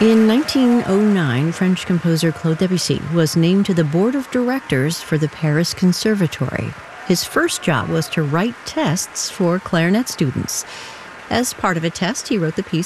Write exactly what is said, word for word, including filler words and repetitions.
In nineteen oh nine, French composer Claude Debussy was named to the board of directors for the Paris Conservatory. His first job was to write tests for clarinet students. As part of a test, he wrote the piece